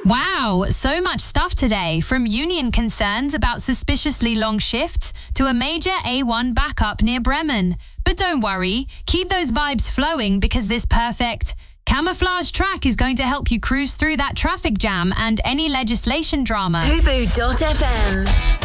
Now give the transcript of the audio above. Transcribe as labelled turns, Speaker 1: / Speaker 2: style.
Speaker 1: Wow, so much stuff today, from union concerns about suspiciously long shifts to a major A1 backup near Bremen. But don't worry, keep those vibes flowing because this perfect camouflage track is going to help you cruise through that traffic jam and any legislation drama.
Speaker 2: Fubu.fm